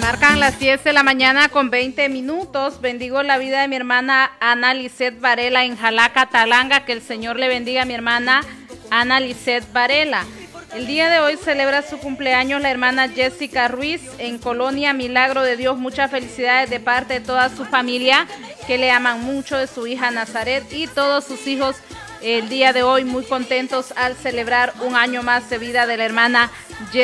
Marcan las 10 de la mañana con 20 minutos. Bendigo la vida de mi hermana Ana Lisset Varela en Jalaca, Talanga. Que el Señor le bendiga a mi hermana Ana Lisset Varela. El día de hoy celebra su cumpleaños la hermana Jessica Ruiz en Colonia Milagro de Dios. Muchas felicidades de parte de toda su familia que le aman mucho, de su hija Nazaret y todos sus hijos. El día de hoy muy contentos al celebrar un año más de vida de la hermana Jessica.